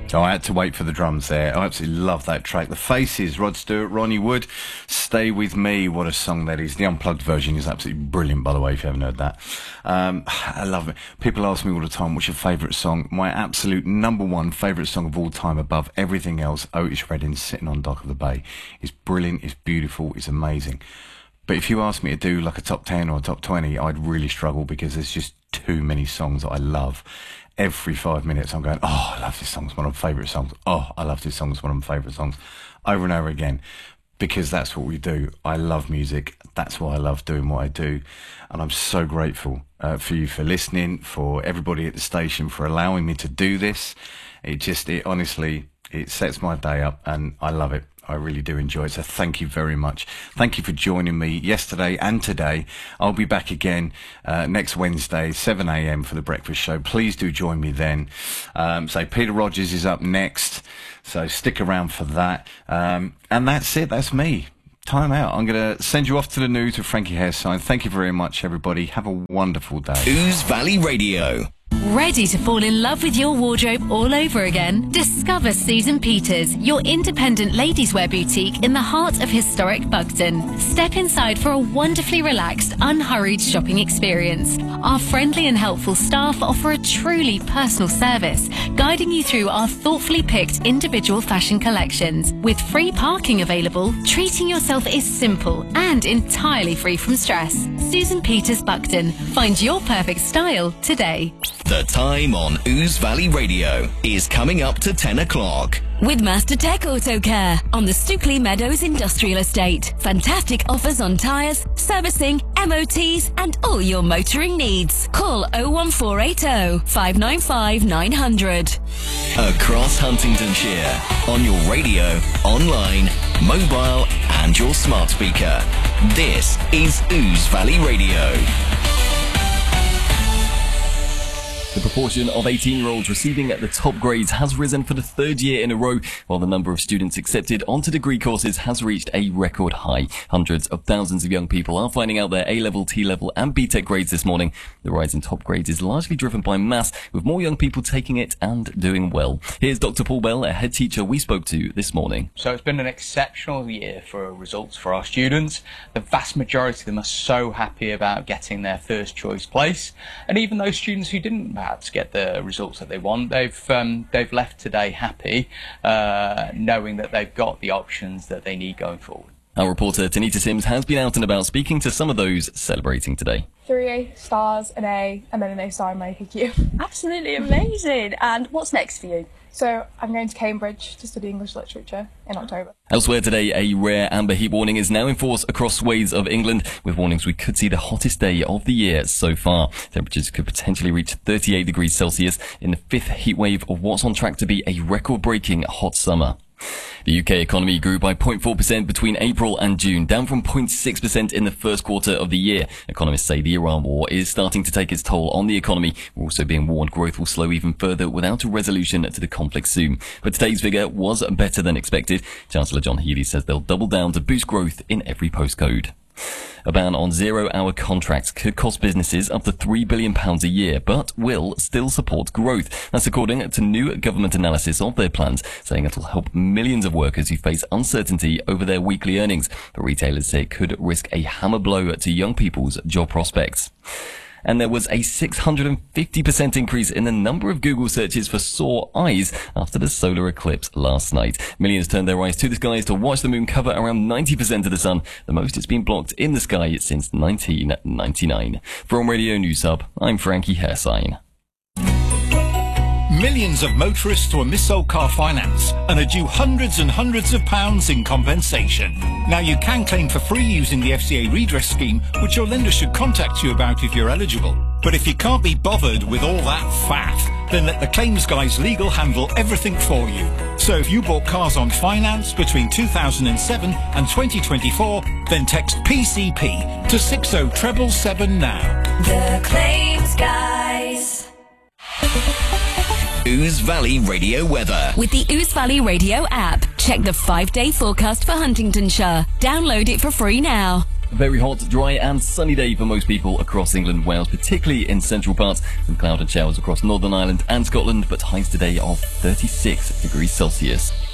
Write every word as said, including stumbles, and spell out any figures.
Oh, I had to wait for the drums there. I absolutely love that track. The Faces, Rod Stewart, Ronnie Wood, Stay With Me. What a song that is. The unplugged version is absolutely brilliant, by the way, if you haven't heard that. Um, I love it. People ask me all the time, what's your favourite song? My absolute number one favourite song of all time, above everything else, Otis Redding's Sitting on Dock of the Bay. It's brilliant, it's beautiful, it's amazing. But if you ask me to do like a top ten or a top twenty, I'd really struggle, because there's just too many songs that I love. Every five minutes I'm going, oh, I love this song, it's one of my favourite songs. Oh, I love this song, it's one of my favourite songs. Over and over again, because that's what we do. I love music. That's why I love doing what I do. And I'm so grateful uh, for you for listening, for everybody at the station for allowing me to do this. It just, it honestly, it sets my day up, and I love it. I really do enjoy it, so thank you very much. Thank you for joining me yesterday and today. I'll be back again uh, next Wednesday, seven a m for the breakfast show. Please do join me then. Um, so Peter Rogers is up next, so stick around for that. Um, and that's it, that's me. Time out. I'm going to send you off to the news with Frankie Hairsign. Thank you very much, everybody. Have a wonderful day. Ouse Valley Radio. Ready to fall in love with your wardrobe all over again? Discover Susan Peters, your independent ladies' wear boutique in the heart of historic Bugden. Step inside for a wonderfully relaxed, unhurried shopping experience. Our friendly and helpful staff offer a truly personal service, guiding you through our thoughtfully picked individual fashion collections. With free parking available, treating yourself is simple and entirely free from stress. Susan Peters Bugden. Find your perfect style today. The time on Ouse Valley Radio is coming up to ten o'clock. With Master Tech Auto Care on the Stookley Meadows Industrial Estate. Fantastic offers on tyres, servicing, M O Ts and all your motoring needs. Call oh one four eight oh, five nine five, nine hundred. Across Huntingdonshire, on your radio, online, mobile and your smart speaker. This is Ouse Valley Radio. The proportion of eighteen-year-olds receiving the top grades has risen for the third year in a row, while the number of students accepted onto degree courses has reached a record high. Hundreds of thousands of young people are finding out their A-level, T-level and B TEC grades this morning. The rise in top grades is largely driven by maths, with more young people taking it and doing well. Here's Doctor Paul Bell, a head teacher we spoke to this morning. So it's been an exceptional year for results for our students. The vast majority of them are so happy about getting their first choice place, and even those students who didn't to get the results that they want, they've um, they've left today happy, uh, knowing that they've got the options that they need going forward. Our reporter Tanita Sims has been out and about speaking to some of those celebrating today. Three A stars, an A, and then an A star in my P Q. Absolutely amazing. And what's next for you? So I'm going to Cambridge to study English literature in October. Elsewhere today, a rare amber heat warning is now in force across swathes of England, with warnings we could see the hottest day of the year so far. Temperatures could potentially reach thirty-eight degrees Celsius in the fifth heat wave of what's on track to be a record-breaking hot summer. The U K economy grew by zero point four percent between April and June, down from zero point six percent in the first quarter of the year. Economists say the Iran war is starting to take its toll on the economy. We're also being warned growth will slow even further without a resolution to the conflict soon. But today's figure was better than expected. Chancellor John Healey says they'll double down to boost growth in every postcode. A ban on zero-hour contracts could cost businesses up to three billion pounds a year, but will still support growth. That's according to new government analysis of their plans, saying it'll help millions of workers who face uncertainty over their weekly earnings. But retailers say it could risk a hammer blow to young people's job prospects. And there was a six hundred fifty percent increase in the number of Google searches for sore eyes after the solar eclipse last night. Millions turned their eyes to the skies to watch the moon cover around ninety percent of the sun, the most it's been blocked in the sky since nineteen ninety-nine. From Radio News Hub, I'm Frankie Hairsign. Millions of motorists were mis-sold car finance and are due hundreds and hundreds of pounds in compensation. Now you can claim for free using the F C A redress scheme, which your lender should contact you about if you're eligible. But if you can't be bothered with all that faff, then let the claims guys legal handle everything for you. So if you bought cars on finance between two thousand seven and twenty twenty-four, then text P C P to six oh seven seven now. The claims guys. Ouse Valley Radio weather. With the Ouse Valley Radio app, check the five-day forecast for Huntingdonshire. Download it for free now. Very hot, dry and sunny day for most people across England, Wales, particularly in central parts. Some cloud and showers across Northern Ireland and Scotland, but highs today of thirty-six degrees Celsius.